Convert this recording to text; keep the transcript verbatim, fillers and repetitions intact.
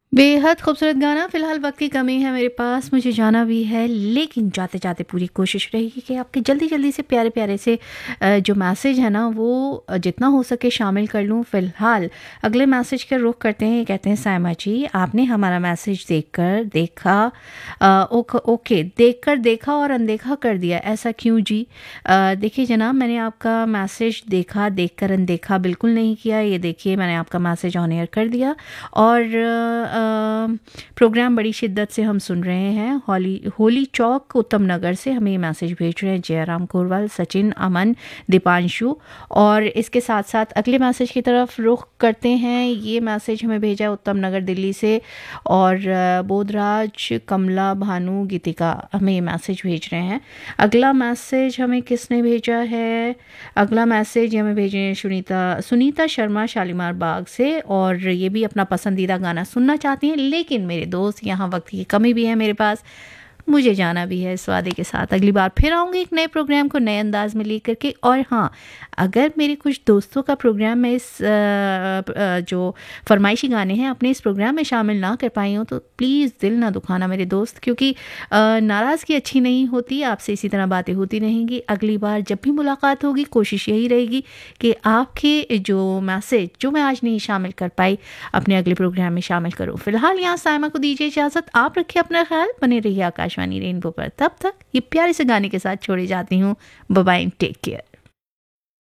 बेहद खूबसूरत गाना। फ़िलहाल वक़्त की कमी है मेरे पास, मुझे जाना भी है, लेकिन जाते-जाते पूरी कोशिश रहेगी कि आपके जल्दी-जल्दी से प्यारे-प्यारे से अ, जो मैसेज है ना वो अ, जितना हो सके शामिल कर लूँ। फ़िलहाल अगले मैसेज का रुख करते हैं। कहते हैं, सायमा जी, आपने हमारा मैसेज देखकर देखा अ, ओक ओके देखकर देखा और अनदेखा कर दिया, ऐसा क्यों जी? अ, देखिए जनाब, मैंने आपका मैसेज देखा, देखकर अनदेखा बिल्कुल नहीं किया। ये देखिए, मैंने आपका मैसेज ऑन एयर कर दिया और अ, प्रोग्राम बड़ी शिद्दत से हम सुन रहे हैं। होली होली चौक उत्तम नगर से हमें ये मैसेज भेज रहे हैं जयराम कोरवाल, सचिन, अमन, दीपांशु। और इसके साथ साथ अगले मैसेज की तरफ रुख करते हैं। ये मैसेज हमें भेजा है उत्तम नगर दिल्ली से और अ, बोधराज, कमला, भानु, गीतिका हमें ये मैसेज भेज रहे हैं। अगला मैसेज हमें किसने भेजा है? अगला मैसेज हमें भेजे हैं सुनीता सुनीता शर्मा शालीमार बाग से और ये भी अपना पसंदीदा गाना सुनना चाहती हैं, लेकिन मेरे दोस्त यहाँ वक्त की कमी भी है मेरे पास, मुझे जाना भी है इस वादे के साथ। अगली बार फिर आऊँगी एक नए प्रोग्राम को नए अंदाज में लेकर के। और हाँ, अगर मेरे कुछ दोस्तों का प्रोग्राम में इस अ, अ, जो फरमाइशी गाने हैं अपने इस प्रोग्राम में शामिल ना कर पाई हूँ तो प्लीज़ दिल ना दुखाना मेरे दोस्त, क्योंकि अ, नाराज़गी अच्छी नहीं होती। आपसे इसी तरह बातें होती रहेंगी। अगली बार जब भी मुलाकात होगी कोशिश यही रहेगी कि आपके जो मैसेज जो मैं आज नहीं शामिल कर पाई अपने अगले प्रोग्राम में शामिल करूँ। फिलहाल यहाँ सायमा को दीजिए इजाज़त। आप रखिए अपना ख्याल, बने रहिए आकाशवाणी रेनबो पर। तब तक ये प्यारे से गाने के साथ छोड़े जाती हूँ। Bye bye, take care.